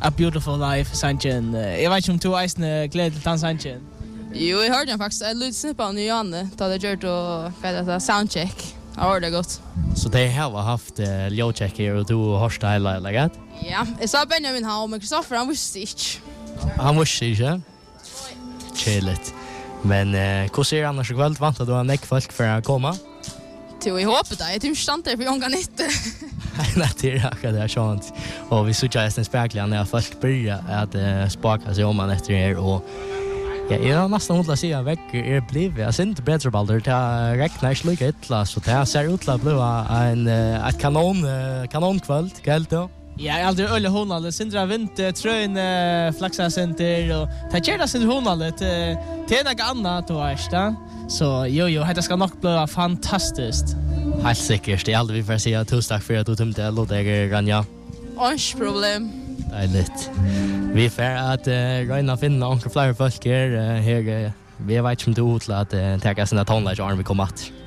A Beautiful Life sanchen. Jag vet inte om du eisne gleder til den sanchen. Jo, jag hörde den faktiskt. Jag lydde snippa av Janne. Då hade gjort och det soundcheck. Ja, det är gott. Så det har haft ljudchecker och du har hört det hela eller rätt? Ja, jag sa Benjamin här men Kristoffer han visste inte. Han visste inte? Chilligt. Men hur ser det annars ikväll? Väntar du en folk för att komma? Till jag hoppas det. Jag tror inte det för jag kan inte. Nej, det är akkurat det sånt. Och vi såg ju spärkliga när folk börjar att spaka sig om man efter er och jag har nästan hållit att säga veckor blivit. Jag ser inte bättre balder. Det räknar inte lika illa. Så det ser ut att bli ett kanonkväll. Helt då? Ja, jag aldrig ölle honale. Sindra vinter, tröjen flaxar center och det gör det sin honale. Det är något annat då är. Så jo, det ska nog bli fantastiskt. Helt säkert. Det är aldrig vi får säga tusen tack för att du tömde Lodder, Ranja. Inget problem. Dejligt. Vi får att röna finna några fler folk här. Vi vet inte om du är att ta sina tonlägg och vi kommer att.